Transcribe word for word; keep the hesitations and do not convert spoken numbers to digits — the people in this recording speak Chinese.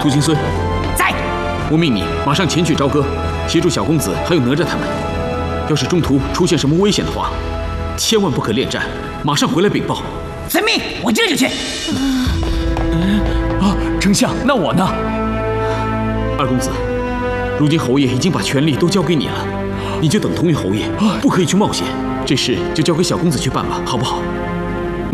涂金孙， 在。 我命你马上前去朝歌，协助小公子还有哪吒他们。要是中途出现什么危险的话，千万不可恋战，马上回来禀报。 遵命，我这就去。 啊，丞相，那我呢？ 二公子，如今侯爷已经把权力都交给你了，你就等同于侯爷，不可以去冒险。这事就交给小公子去办吧，好不好？